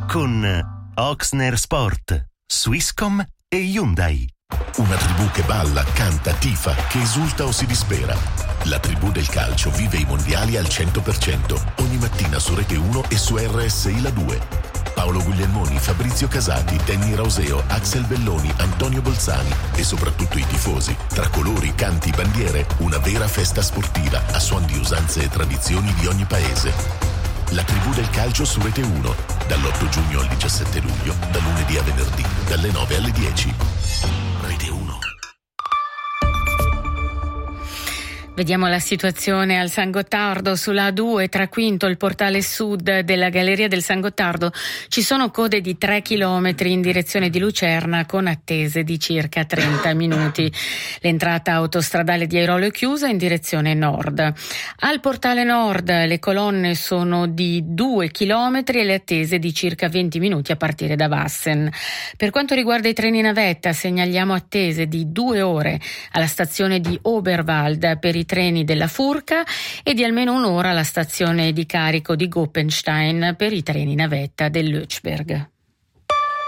con Oxner Sport, Swisscom e Hyundai. Una tribù che balla, canta, tifa, che esulta o si dispera. La tribù del calcio vive i mondiali al 100%, ogni mattina su Rete 1 e su RSI La 2. Paolo Guglielmoni, Fabrizio Casati, Danny Rauseo, Axel Belloni, Antonio Bolzani e soprattutto i tifosi. Tra colori, canti, bandiere, una vera festa sportiva a suon di usanze e tradizioni di ogni paese. La tribù del calcio su Rete 1, dall'8 giugno al 17 luglio, da lunedì a venerdì, dalle 9 alle 10. Rete 1. Vediamo la situazione al San Gottardo sulla A2 tra Quinto e il portale sud della Galleria del San Gottardo. Ci sono code di 3 chilometri in direzione di Lucerna con attese di circa 30 minuti. L'entrata autostradale di Airolo è chiusa in direzione nord. Al portale nord le colonne sono di 2 chilometri e le attese di circa 20 minuti a partire da Wassen. Per quanto riguarda i treni navetta segnaliamo attese di 2 ore alla stazione di Oberwald per i treni della Furka e di almeno un'ora alla stazione di carico di Goppenstein per i treni navetta dell'Ötschberg.